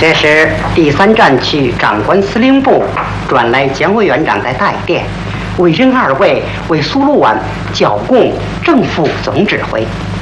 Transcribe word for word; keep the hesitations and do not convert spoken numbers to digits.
这是第三战区长官司令部转来蒋委员长的带电，委任二位为苏鲁湾剿共正副总指挥。